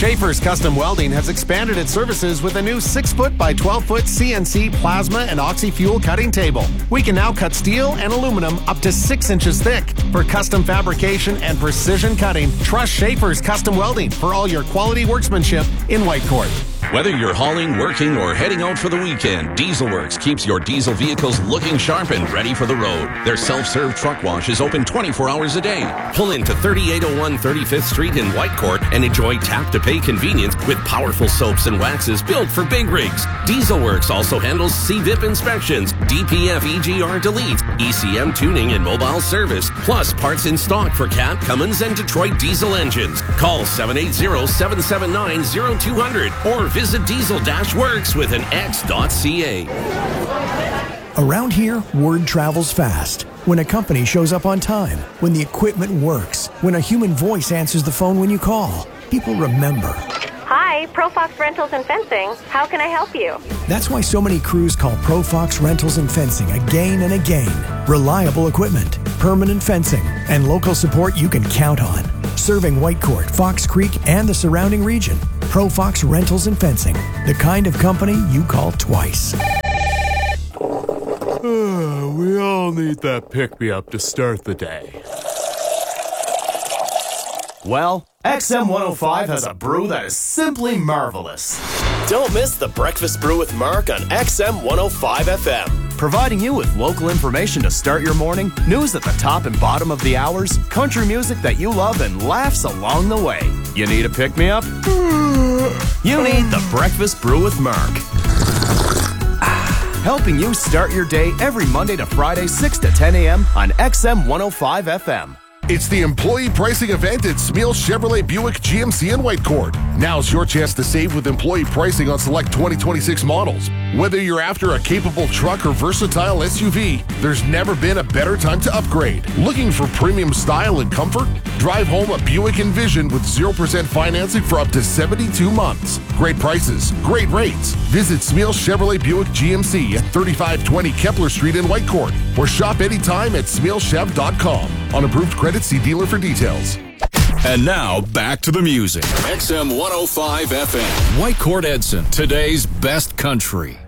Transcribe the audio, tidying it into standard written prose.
Schaefer's Custom Welding has expanded its services with a new 6-foot by 12-foot CNC plasma and oxy-fuel cutting table. We can now cut steel and aluminum up to 6 inches thick. For custom fabrication and precision cutting, trust Schaefer's Custom Welding for all your quality workmanship in Whitecourt. Whether you're hauling, working, or heading out for the weekend, Dieselworks keeps your diesel vehicles looking sharp and ready for the road. Their self-serve truck wash is open 24 hours a day. Pull into 3801 35th Street in Whitecourt and enjoy tap-to-pay convenience with powerful soaps and waxes built for big rigs. Dieselworks also handles CVIP inspections, DPF EGR delete, ECM tuning and mobile service, plus parts in stock for Cat, Cummins, and Detroit diesel engines. Call 780-779-0200 or visit diesel-works with an x.ca. Around here, word travels fast. When a company shows up on time, when the equipment works, when a human voice answers the phone when you call, people remember. Hi, ProFox Rentals and Fencing. How can I help you? That's why so many crews call ProFox Rentals and Fencing again and again. Reliable equipment, permanent fencing, and local support you can count on. Serving Whitecourt, Fox Creek, and the surrounding region. ProFox Rentals and Fencing, the kind of company you call twice. We all need that pick-me-up to start the day. Well, XM 105 has a brew that is simply marvelous. Don't miss the Breakfast Brew with Mark on XM 105 FM. Providing you with local information to start your morning, news at the top and bottom of the hours, country music that you love, and laughs along the way. You need a pick-me-up? You need the Breakfast Brew with Mark. Helping you start your day every Monday to Friday, 6 to 10 a.m. on XM 105 FM. It's the employee pricing event at Smeel Chevrolet Buick GMC in Whitecourt. Now's your chance to save with employee pricing on select 2026 models. Whether you're after a capable truck or versatile SUV, there's never been a better time to upgrade. Looking for premium style and comfort? Drive home a Buick Envision with 0% financing for up to 72 months. Great prices, great rates. Visit Smeel Chevrolet Buick GMC at 3520 Kepler Street in Whitecourt or shop anytime at smeelchev.com. On approved credit, see dealer for details. And now, back to the music. XM 105 FM. Whitecourt Edson, today's best country.